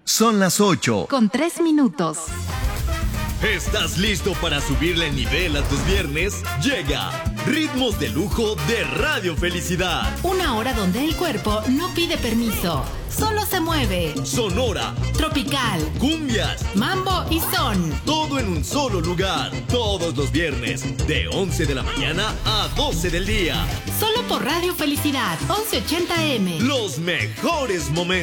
Son las 8. Con 3 minutos. ¿Estás listo para subirle el nivel a tus viernes? Llega Ritmos de Lujo de Radio Felicidad. Una hora donde el cuerpo no pide permiso, solo se mueve. Sonora, tropical, cumbias, mambo y son. Todo en un solo lugar. Todos los viernes, de 11 de la mañana a 12 del día. Solo por Radio Felicidad, 1180 AM. Los mejores momentos.